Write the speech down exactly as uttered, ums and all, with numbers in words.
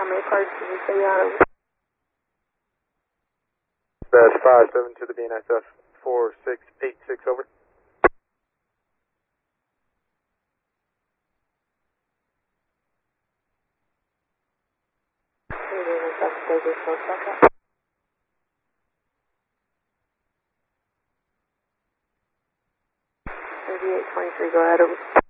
How many cars did you say you had? Dash five seven to the B N S F four six eight six over. thirty-eight twenty-three, go ahead over.